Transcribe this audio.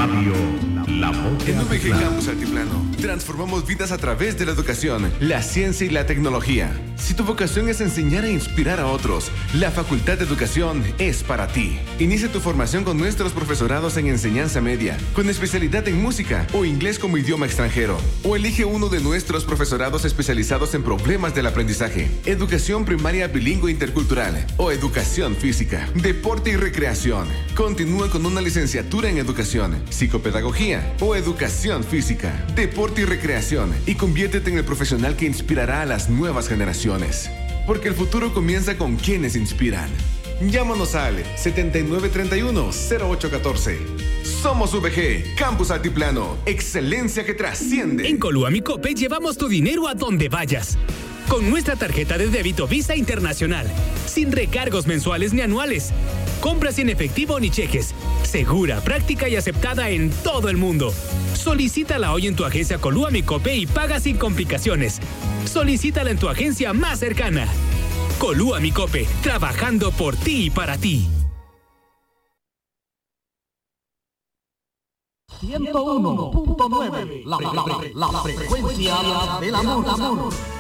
Radio La Voz En UVG Altiplano. Campus Altiplano, transformamos vidas a través de la educación, la ciencia y la tecnología. Si tu vocación es enseñar e inspirar a otros, la Facultad de Educación es para ti. Inicia tu formación con nuestros profesorados en enseñanza media, con especialidad en música o inglés como idioma extranjero. O elige uno de nuestros profesorados especializados en problemas del aprendizaje, educación primaria bilingüe intercultural o educación física, deporte y recreación. Continúa con una licenciatura en educación, psicopedagogía o educación física, deporte y recreación y conviértete en el profesional que inspirará a las nuevas generaciones. Porque el futuro comienza con quienes inspiran. Llámanos al 7931-0814. Somos VG, Campus Altiplano, excelencia que trasciende. En Coluami Cope llevamos tu dinero a donde vayas. Con nuestra tarjeta de débito Visa Internacional, sin recargos mensuales ni anuales. Compras sin efectivo ni cheques. Segura, práctica y aceptada en todo el mundo. Solicítala hoy en tu agencia Coluami Cope y paga sin complicaciones. Solicítala en tu agencia más cercana. Coluami Cope, trabajando por ti y para ti. 101.9, la frecuencia del amor.